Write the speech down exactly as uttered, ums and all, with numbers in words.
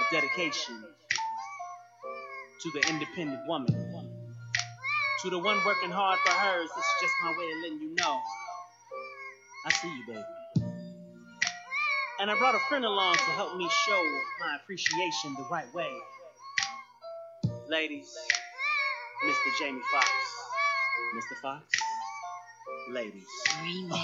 dedication to the independent woman, to the one working hard for hers. This is just my way of letting you know I see you, baby. And I brought a friend along to help me show my appreciation the right way. Ladies, Mister Jamie Foxx. Mister Foxx, ladies.